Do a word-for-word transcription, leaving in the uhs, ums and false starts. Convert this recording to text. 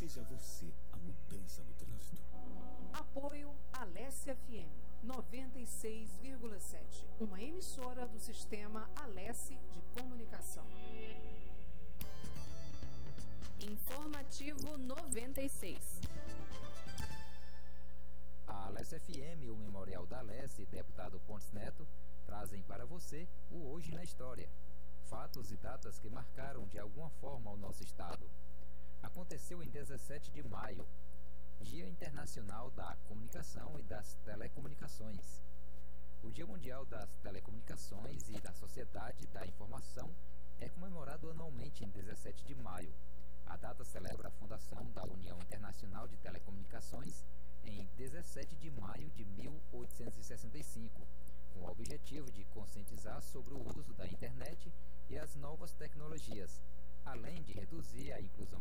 Seja você a mudança no trânsito. Apoio Alesse F M noventa e seis vírgula sete, uma emissora do sistema Alesse de comunicação. Informativo noventa e seis. A Alesse F M e o Memorial da Alesse e deputado Pontes Neto trazem para você o Hoje na História. Fatos e datas que marcaram de alguma forma o nosso estado. Aconteceu em dezessete de maio, Dia Internacional da Comunicação e das Telecomunicações. O Dia Mundial das Telecomunicações e da Sociedade da Informação é comemorado anualmente em dezessete de maio. A data celebra a fundação da União Internacional de Telecomunicações em dezessete de maio de mil oitocentos e sessenta e cinco, com o objetivo de conscientizar sobre o uso da internet e as novas tecnologias, além de reduzir a inclusão